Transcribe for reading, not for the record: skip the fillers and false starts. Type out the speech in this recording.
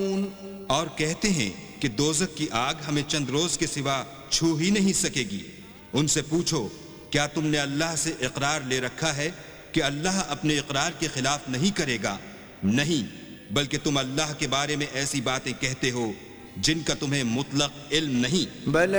और कहते हैं कि दोज़ख की आग हमें चंद रोज के सिवा छू ही नहीं सकेगी। उनसे पूछो, क्या तुमने अल्लाह से इकरार ले रखा है कि अल्लाह अपने इकरार के खिलाफ नहीं करेगा? नहीं, बल्कि तुम अल्लाह के बारे में ऐसी बातें कहते हो जिनका तुम्हें मुतलक इल्म नहीं।